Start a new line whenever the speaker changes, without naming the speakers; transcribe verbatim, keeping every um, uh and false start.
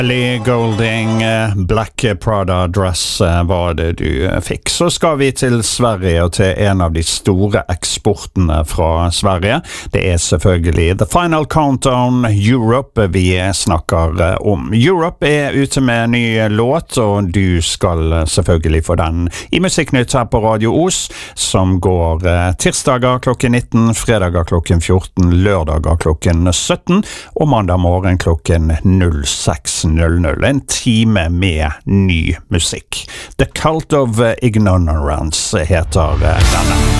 Ellie Goulding, Black Prada Dress var det du fikk. Så skal vi til Sverige og til en av de store eksportene fra Sverige. Det er selvfølgelig The Final Countdown Europe vi snakker om. Europe er ute med en ny låt, og du skal selvfølgelig få den i Musikknytt her på Radio Os, som går tirsdager klokken nitten, fredager klokken fjorten, lørdager klokken sytten, og mandag morgen klokken null seks null null. En time med ny musikk. The Cult of Ignorance heter denne.